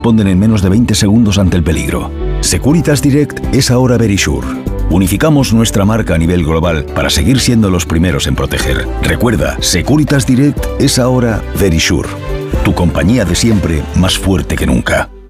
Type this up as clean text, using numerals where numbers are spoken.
responden en menos de 20 segundos ante el peligro. Securitas Direct es ahora Verisure. Unificamos nuestra marca a nivel global para seguir siendo los primeros en proteger. Recuerda, Securitas Direct es ahora Verisure. Tu compañía de siempre más fuerte que nunca.